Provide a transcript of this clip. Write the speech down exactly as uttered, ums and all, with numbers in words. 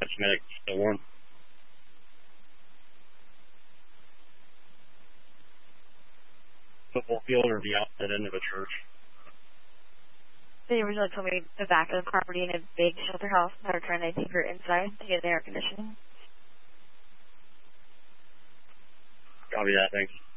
Just make it still warm. Football field or the opposite end of a church? They originally told me the back of the property in a big shelter house. They were trying to tinker inside to get the air conditioning. Copy that, thanks.